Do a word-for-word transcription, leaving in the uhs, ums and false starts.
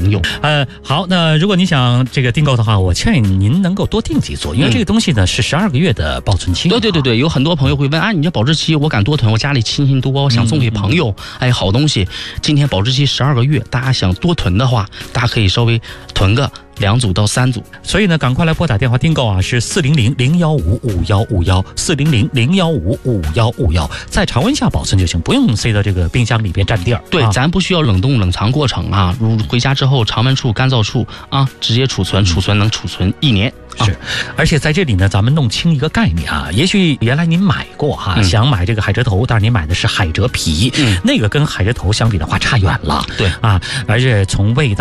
常用。 呃，好，那如果你想这个订购的话，我建议您能够多订几组，因为这个东西呢是十二个月的保存期。 对对对对，有很多朋友会问啊，你这保质期我敢多囤，我家里亲戚多，我想送给朋友，嗯、哎，好东西，今天保质期十二个月，大家想多囤的话，大家可以稍微囤个两组到三组。 所以呢，赶快来拨打电话订购啊，是四零零零幺五五幺五幺，四零零零幺五五幺五幺，在常温下保存就行，不用塞到这个冰箱里边占地儿。 对、啊，咱不需要冷冻冷藏过程啊，如回家之后常温处、干燥处啊，直接储存，储存能储存一年。 是，而且在这里呢，咱们弄清一个概念啊，也许原来您买过哈、啊嗯，想买这个海蜇头，但是您买的是海蜇皮，嗯、那个跟海蜇头相比的话差远了。 对啊，而且从味道。